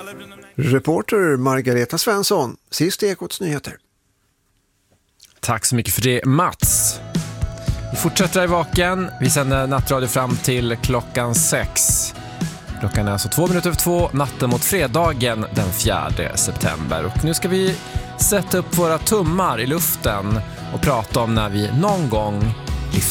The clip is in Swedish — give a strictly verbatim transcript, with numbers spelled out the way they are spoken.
Reporter Margareta Svensson, sist Ekots nyheter. Tack så mycket för det, Mats. Vi fortsätter i vaken. Vi sänder nattradio fram till klockan sex. Klockan är alltså två minuter över två, natten mot fredagen den fjärde september. Och nu ska vi sätta upp våra tummar i luften och prata om när vi någon gång